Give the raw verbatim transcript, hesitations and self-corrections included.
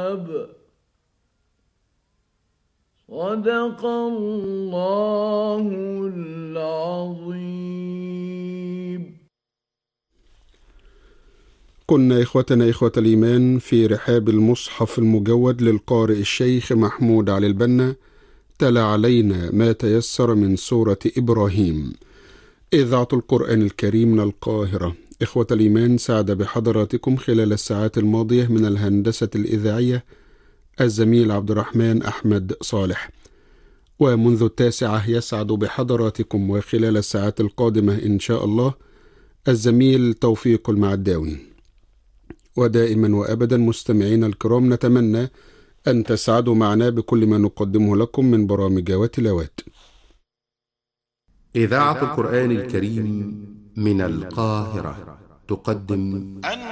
الوهاب. صدق الله العظيم. كنا إخوتنا إخوة الإيمان في رحاب المصحف المجود للقارئ الشيخ محمود علي البنا، تلا علينا ما تيسر من سورة إبراهيم. إذاعة القرآن الكريم من القاهرة. إخوة الإيمان، سعد بحضراتكم خلال الساعات الماضية من الهندسة الإذاعية الزميل عبد الرحمن أحمد صالح، ومنذ التاسعة يسعد بحضراتكم وخلال الساعات القادمة إن شاء الله الزميل توفيق المعداوي. ودائما وأبدا مستمعين الكرام، نتمنى أن تسعدوا معنا بكل ما نقدمه لكم من برامج وتلاوات. إذاعة القرآن الكريم من القاهرة تقدم